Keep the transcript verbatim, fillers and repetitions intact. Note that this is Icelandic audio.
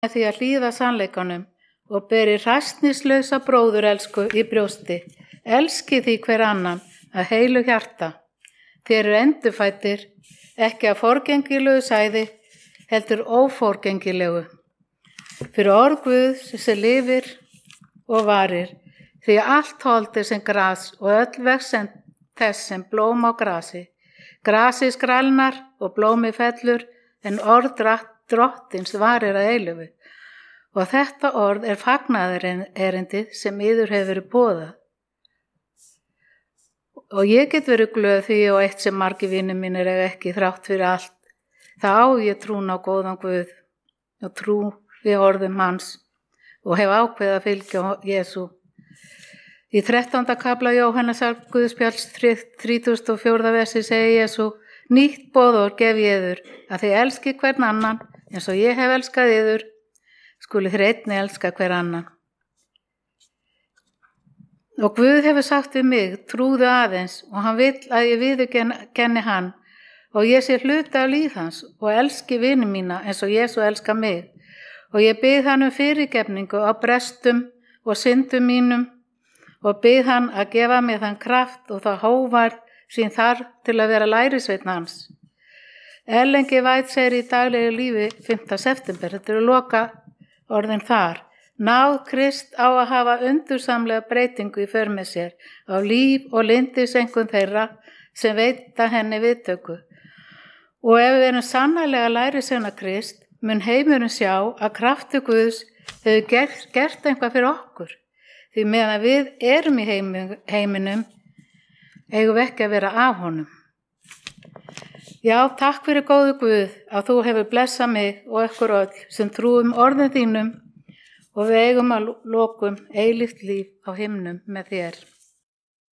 með því að hlýða sannleikanum og beri hræsnislausa bróðurelsku í brjósti. Elski því hver annan að heilu hjarta. Þér eru endurfæddir, ekki að forgengilegu sæði, heldur óforgengilegu. Fyrir orð Guðs sem lifir og varir, því allt hold er sem gras og öll vex sem þess sem blóm á grasi. Grasi skrælnar og blómi fellur, en orð drottins varir að eilífu. Og þetta orð er fagnaðarerindið sem yður hefur verið boðað. Og ég get verið glöð því og eitt sem margir vinir mínir eiga ekki þrátt fyrir allt. Það á ég trún á góðan Guð og trú við orðum hans og hef ákveðið að fylgja Jesú. Í þrettánda kafla Jóhannesar Guðspjalls þrítugasta og fjórða versi segir Jesú: Nýtt boðorð gef ég yður, að þið elski hvern annan eins og ég hef elskað yður, skuli þér einnig elska hver annan. Og Guð hefur sagt við mig, trúðu aðeins, og hann vill að ég viðurkenni hann og ég sé hluta af líf hans og elski vini mína eins og Jesú elska mig. Og ég bið hann um fyrirgefningu á brestum og syndum mínum og bið hann að gefa mér þann kraft og það hóvarð sín þarf til að vera lærisveinn hans. Ellen G. White segir í daglegu lífi fimmta september, þetta eru loka orðin þar: Náð Krist á að hafa undursamlega breytingu í för með sér á líf og lyndiseinkunn þeirra sem veita henni viðtöku. Og ef við erum sannarlega lærisveina Krist, mun heimurinn sjá að kraftur Guðs hefur gert, gert eitthvað fyrir okkur. Því meðan við erum í heiminum, eigum við ekki að vera af honum. Já, takk fyrir góðu Guð að þú hefur blessað mig og ykkur öll sem trúum orðin þínum og við eigum að lokum eilíft líf á himnum með þér.